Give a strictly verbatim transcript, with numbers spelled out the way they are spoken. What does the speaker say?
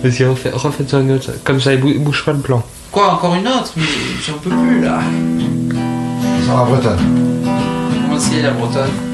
Vas-y, refais, refais une autre. Comme ça, il bou- bouge pas le plan. Quoi, encore une autre? Mais j'en peux plus là. Sans la bretonne. Comment c'est la bretonne?